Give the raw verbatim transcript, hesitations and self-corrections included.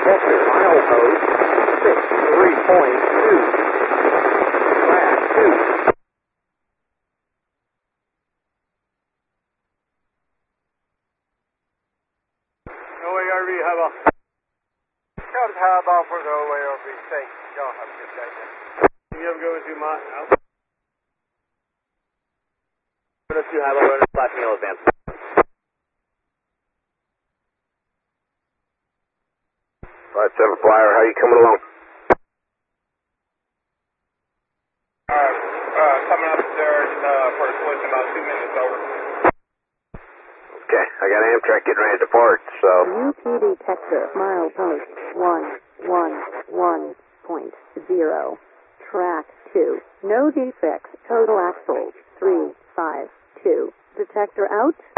Vector milepost six three point two. Track two. O A R V, have a. Come have off for the O A R V. Thanks. Y'all have a good day. You have a good one too, Mott. Let's do high low runner, flash me all advance. five seven Flyer, how you coming along? Alright, uh, coming up there uh, for a switch in about two minutes, over. Okay, I got Amtrak getting ready to depart, so... U P detector, milepost one one one point zero. Track two. No defects. Total axles three five two. Detector out.